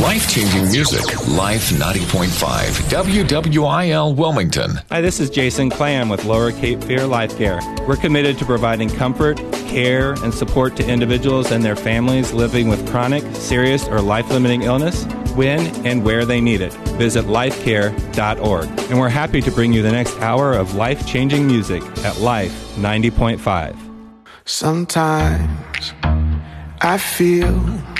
Life-changing music. Life 90.5. WWIL Wilmington. Hi, this is Jason Clam with Lower Cape Fear Life Care. We're committed to providing comfort, care, and support to individuals and their families living with chronic, serious, or life-limiting illness when and where they need it. Visit lifecare.org. And we're happy to bring you the next hour of life-changing music at Life 90.5. Sometimes I feel